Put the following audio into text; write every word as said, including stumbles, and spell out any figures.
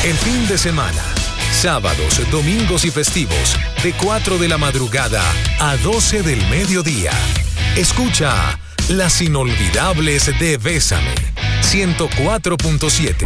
El fin de semana, sábados, domingos y festivos, de cuatro de la madrugada a doce del mediodía. Escucha Las Inolvidables de Bésame, ciento cuatro punto siete.